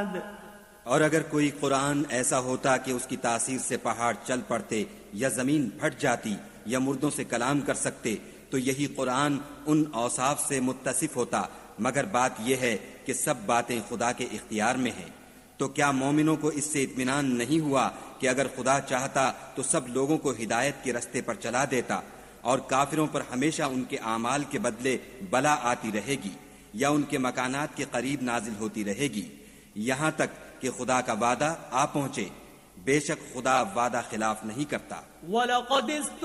और अगर कोई कुरान ऐसा होता कि उसकी तासीर से पहाड़ चल पड़ते या जमीन फट जाती या मुर्दों से कलाम कर सकते तो यही कुरान उन औसाफ से मुत्तसिफ होता, मगर बात यह है कि सब बातें खुदा के इख्तियार में हैं। तो क्या मोमिनों को इससे इत्मीनान नहीं हुआ कि अगर खुदा चाहता तो सब लोगों को हिदायत के रस्ते पर चला देता, और काफिरों पर हमेशा उनके आमाल के बदले बला आती रहेगी या उनके मकानात के करीब नाजिल होती रहेगी, यहाँ तक कि खुदा का वादा आ पहुंचे। बेशक खुदा वादा खिलाफ नहीं करता।